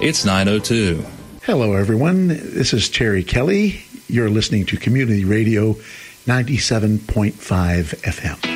It's 9:02. Hello, everyone. This is Terry Kelly. You're listening to Community Radio 97.5 FM.